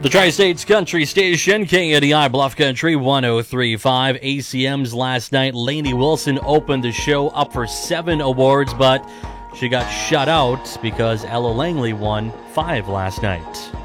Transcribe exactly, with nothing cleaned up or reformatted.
The Tri-States Country Station, K A D I Bluff Country one oh three point five. A C M's last night, Lainey Wilson opened the show up for seven awards, but she got shut out because Ella Langley won five last night.